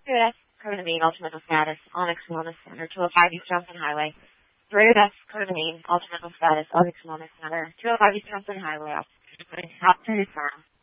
Through Codename Ultimate Status, Onyx Wellness Center, 205 East Johnson Highway. Through Codename Ultimate Status, Onyx Wellness Center, 205 East Johnson Highway. Top 30 firm.